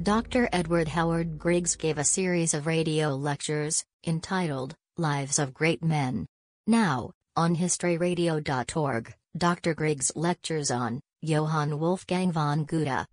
Dr. Edward Howard Griggs gave a series of radio lectures, entitled, Lives of Great Men. Now, on historyradio.org, Dr. Griggs lectures on Johann Wolfgang von Goethe.